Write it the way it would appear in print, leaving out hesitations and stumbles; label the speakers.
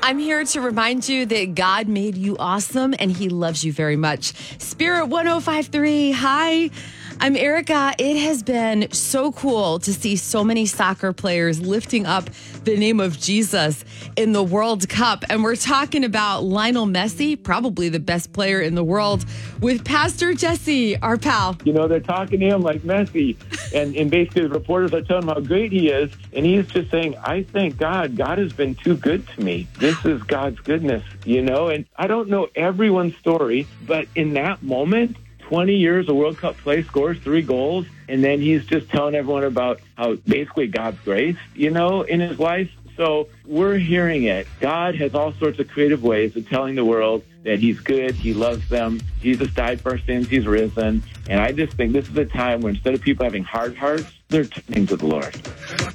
Speaker 1: I'm here to remind you that God made you awesome and he loves you very much. Spirit 105.3, hi. I'm Erica. It has been so cool to see so many soccer players lifting up the name of Jesus in the World Cup. And we're talking about Lionel Messi, probably the best player in the world, with Pastor Jesse, our pal.
Speaker 2: You know, they're talking to him like Messi. And basically the reporters are telling him how great he is. And he's just saying, I thank God. God has been too good to me. This is God's goodness, you know. And I don't know everyone's story, but in that moment, 20 years of World Cup play, scores 3 goals, and then he's just telling everyone about how basically God's grace, you know, in his life. So we're hearing it. God has all sorts of creative ways of telling the world that he's good, he loves them, Jesus died for our sins, he's risen. And I just think this is a time when instead of people having hard hearts, they're turning to the Lord.